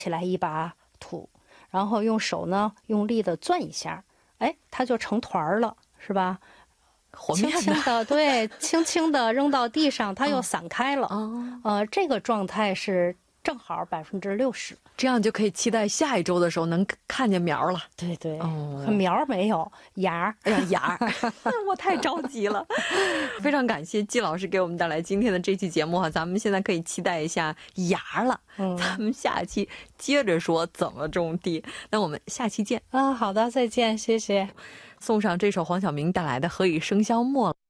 起来一把土，然后用手呢用力的攥一下，哎，它就成团了，是吧？轻轻的，对，轻轻的扔到地上，它又散开了。这个状态是正好60%， 这样就可以期待下一周的时候能看见苗了。 对对，苗没有芽， 芽，我太着急了。非常感谢季老师给我们带来今天的这期节目哈，咱们现在可以期待一下芽了。咱们下期接着说怎么种地。那我们下期见。 好的，再见，谢谢。 送上这首黄晓明带来的《何以笙箫默》。